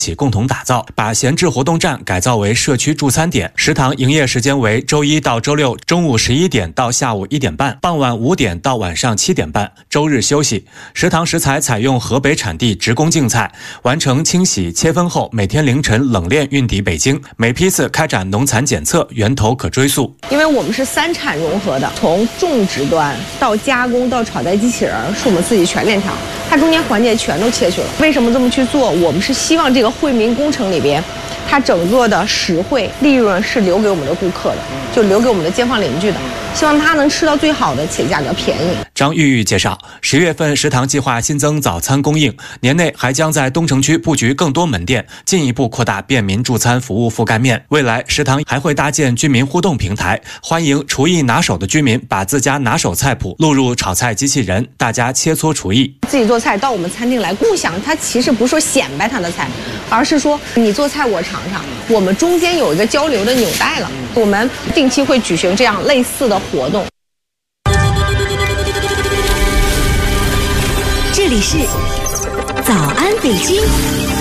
起共同打造，把闲置活动站改造为社区助餐点。食堂营业时间为周一到周六中午11点到下午1点半，傍晚5点到晚上7点半，周日休息。食堂食材采用河北产地直供净菜，完成清洗切分后，每天凌晨冷链运抵北京，每批次开展农残检测，源头可追溯。 因为我们是3产融合的，从种植端到加工到炒菜机器人，是我们自己全链条，它中间环节全都切去了。为什么这么去做？我们是希望这个惠民工程里边，它整个的实惠利润是留给我们的顾客的，就留给我们的街坊邻居的，希望他能吃到最好的且价格便宜。 张玉玉介绍，10月份食堂计划新增早餐供应，年内还将在东城区布局更多门店，进一步扩大便民助餐服务覆盖面。未来食堂还会搭建居民互动平台，欢迎厨艺拿手的居民把自家拿手菜谱录入炒菜机器人，大家切磋厨艺。 自己做菜到我们餐厅来，共享它其实不是说显摆他的菜，而是说你做菜我尝尝，我们中间有一个交流的纽带了。我们定期会举行这样类似的活动。 这里是早安北京。